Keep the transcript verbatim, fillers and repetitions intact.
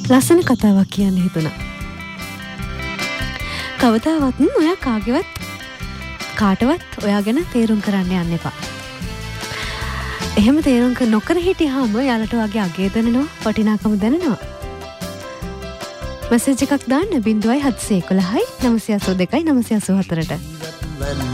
ලස්සන කතාවක් කියන්න හිතුණා. කවදාවත් ඔයා කාගේවත් කාටවත් ඔයා ගැන තේරුම් කරන්න යන්න එපා. එහෙම තේරුම් නොකර හිටියාම යාලට වගේ අගේ දැනෙනවා, වටිනාකම දැනෙනවා. මැසේජ් එකක් දාන්න ज़ीरो सात एक एक नौ नौ दो नौ आठ दो नौ आठ चार ට.